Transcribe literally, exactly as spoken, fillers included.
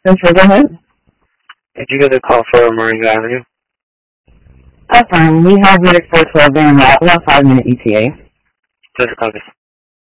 Yes, sir, go ahead. Did you get a call for Moringa Avenue? That's fine. We have Medic four twelve there in about five minute E T A. Just copy.